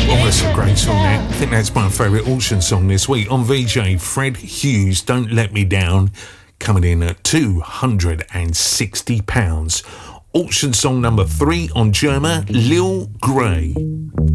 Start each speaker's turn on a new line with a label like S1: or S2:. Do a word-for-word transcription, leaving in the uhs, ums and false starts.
S1: Oh, that's a great song there. I think that's my favourite auction song this week. On V J, Fred Hughes, Don't Let Me Down, coming in at two hundred sixty pounds. Auction song number three on Germa, Lil Grey.